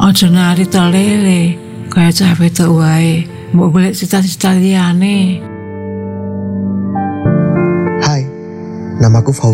Aja nari telele kaya cah wedok wae, mbok golek cita-cita liyane. Hai, namaku Fauzi.